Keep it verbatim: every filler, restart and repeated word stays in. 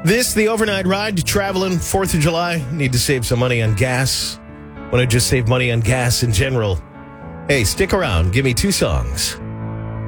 This, the overnight ride, traveling fourth of July. Need to save some money on gas. Want to just save money on gas in general? Hey, stick around. Give me two songs.